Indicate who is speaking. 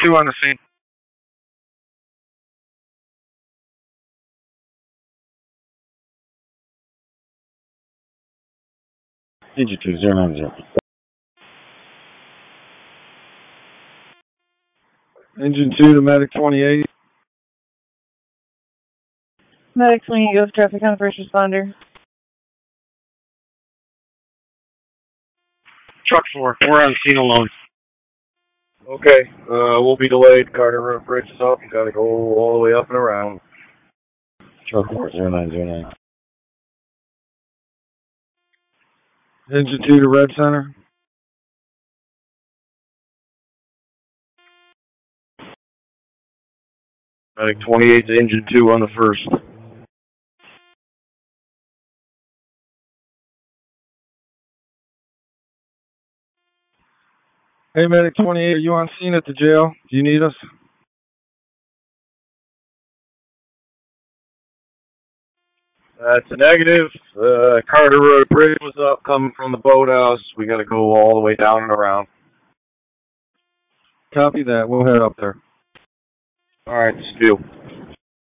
Speaker 1: 2 on the scene.
Speaker 2: Engine 2, 090.
Speaker 1: Engine 2 to Medic 28.
Speaker 3: Medic 28, go for traffic on first responder.
Speaker 1: Truck 4, we're on scene alone.
Speaker 4: Okay, we'll be delayed. Carter Road Bridge is up. You gotta go all the way up and around.
Speaker 2: Truck 4, 0909.
Speaker 1: Engine 2 to Red Center.
Speaker 4: Medic 28 to Engine 2 on the first.
Speaker 1: Hey, Medic 28, are you on scene at the jail? Do you need us?
Speaker 4: That's a negative. Carter Road Bridge was up coming from the boathouse. We gotta go all the way down and around.
Speaker 1: Copy that. We'll head up there.
Speaker 4: Alright, Stu.